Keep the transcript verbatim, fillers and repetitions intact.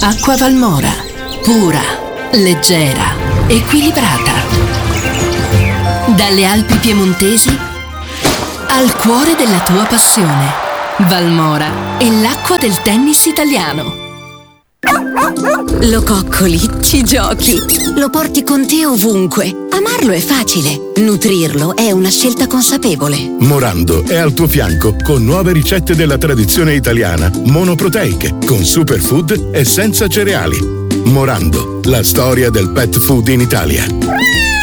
Acqua Valmora, pura, leggera, equilibrata. Dalle Alpi piemontesi al cuore della tua passione. Valmora è l'acqua del tennis italiano. Lo coccoli, ci giochi, lo porti con te ovunque. Amarlo è facile, nutrirlo è una scelta consapevole. Morando è al tuo fianco con nuove ricette della tradizione italiana, monoproteiche, con superfood e senza cereali. Morando, la storia del pet food in Italia.